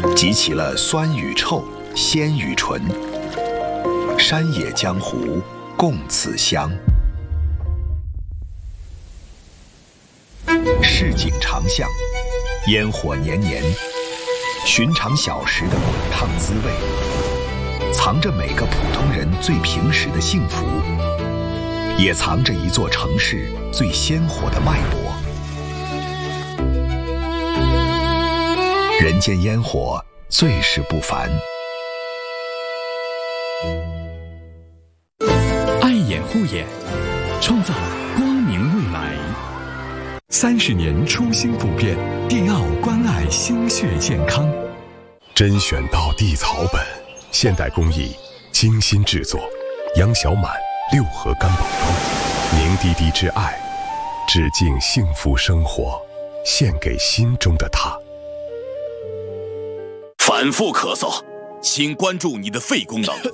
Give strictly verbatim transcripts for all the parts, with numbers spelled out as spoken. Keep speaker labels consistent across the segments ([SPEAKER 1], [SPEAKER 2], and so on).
[SPEAKER 1] 集齐了酸与臭、鲜与醇，山野江湖共此香。市井长巷，烟火年年，寻常小食的滚烫滋味，藏着每个普通人最平时的幸福，也藏着一座城市最鲜活的脉搏。人间烟火，最是不凡。
[SPEAKER 2] 爱眼护眼，创造光明未来。三十年初心不变，电奥关爱心血健康。
[SPEAKER 3] 甄选到地草本，现代工艺，精心制作。杨小满六合干宝装，凝滴滴之爱，致敬幸福生活，献给心中的他。
[SPEAKER 4] 反复咳嗽，请关注你的肺功能。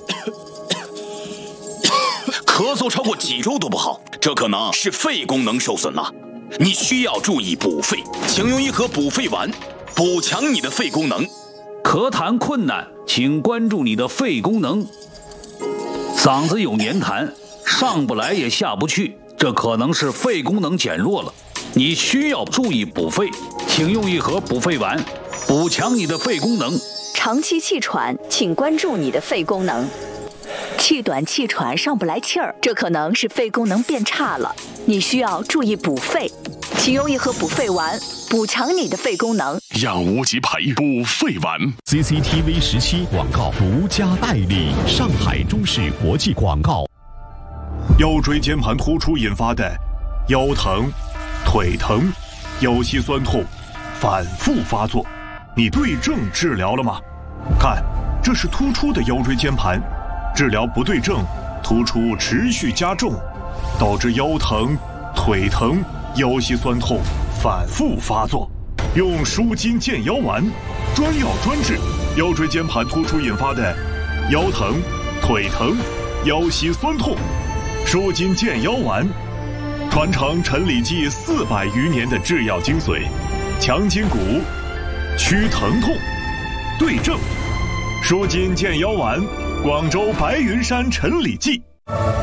[SPEAKER 4] 咳嗽超过几周都不好，这可能是肺功能受损了。你需要注意补肺，请用一盒补肺丸，补强你的肺功能。
[SPEAKER 5] 咳痰困难，请关注你的肺功能。嗓子有黏痰，上不来也下不去，这可能是肺功能减弱了。你需要注意补肺，请用一盒补肺丸，补强你的肺功能。
[SPEAKER 6] 长期气喘，请关注你的肺功能。气短气喘上不来气儿，这可能是肺功能变差了，你需要注意补肺，请用一盒补肺丸，补强你的肺功能。
[SPEAKER 7] 养无极培补肺丸
[SPEAKER 2] C C T V 十七广告独家代理，上海中视国际广告。
[SPEAKER 8] 腰椎间盘突出引发的腰疼、腿疼、腰膝酸痛反复发作，你对症治疗了吗？看，这是突出的腰椎间盘，治疗不对症，突出持续加重，导致腰疼、腿疼、腰膝酸痛反复发作。用舒筋健腰丸，专药专治腰椎间盘突出引发的腰疼、腿疼、腰膝酸痛。舒筋健腰丸，传承陈李济四百余年的制药精髓，强筋骨，祛疼痛，对症。舒筋健腰丸，广州白云山陈李济。